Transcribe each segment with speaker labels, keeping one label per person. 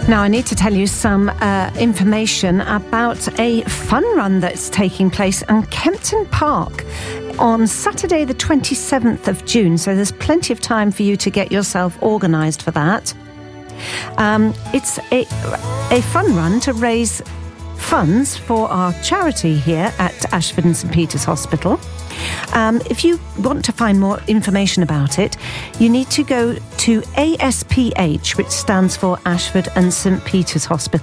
Speaker 1: Now, I need to tell you some information about a fun run that's taking place on Kempton Park on Saturday the 27th of June, so there's plenty of time for you to get yourself organised for that. It's a fun run to raise funds for our charity here at Ashford and St Peter's Hospital. If you want to find more information about it, you need to go to ASPH, which stands for Ashford and St Peter's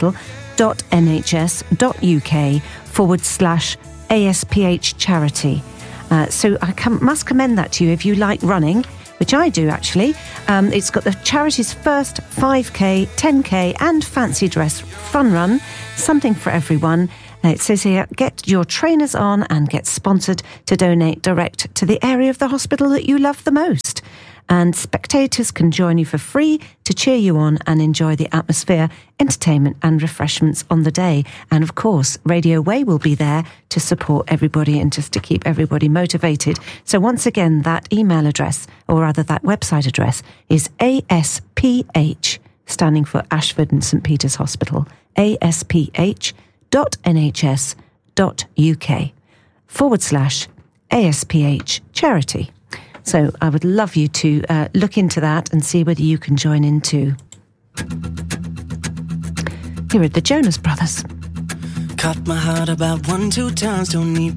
Speaker 1: Hospital.nhs.uk/ASPH charity. So I must commend that to you if you like running, which I do actually. It's got the charity's first 5K, 10K and fancy dress fun run, something for everyone. It says here, get your trainers on and get sponsored to donate direct to the area of the hospital that you love the most. And spectators can join you for free to cheer you on and enjoy the atmosphere, entertainment and refreshments on the day. And of course, Radio Way will be there to support everybody and just to keep everybody motivated. So once again, that email address, or rather that website address, is ASPH, standing for Ashford and St Peter's Hospital, ASPH.nhs.uk/ASPH charity. So I would love you to look into that and see whether you can join in too. Here are the Jonas Brothers.
Speaker 2: Cut my heart about 1-2 times, don't need